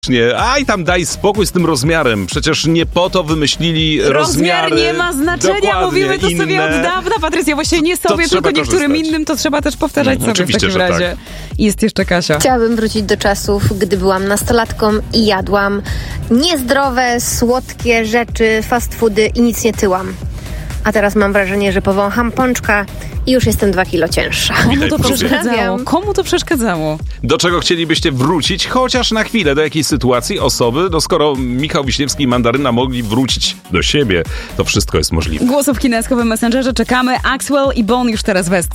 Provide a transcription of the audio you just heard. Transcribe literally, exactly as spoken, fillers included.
Nie, aj tam daj spokój z tym rozmiarem. Przecież nie po to wymyślili Rozmiar rozmiary. nie ma znaczenia, mówimy to inne. sobie od dawna, Patrycja, właśnie nie To sobie, trzeba tylko niektórym korzystać. innym, to trzeba też powtarzać Mm, sobie w oczywiście, takim że razie. tak. Jest jeszcze Kasia. Chciałabym wrócić do czasów, gdy byłam nastolatką i jadłam niezdrowe, słodkie rzeczy, fast foody i nic nie tyłam. A teraz mam wrażenie, że powącham pączka i już jestem dwa kilo cięższa. Komu Witaj to w próbie. przeszkadzało? Pozdrawiam. Komu to przeszkadzało? Do czego chcielibyście wrócić, chociaż na chwilę, do jakiej sytuacji, osoby? No skoro Michał Wiśniewski i Mandaryna mogli wrócić do siebie, to wszystko jest możliwe. Głosów w kineskowym Messengerze czekamy. Axwell i Bone już teraz w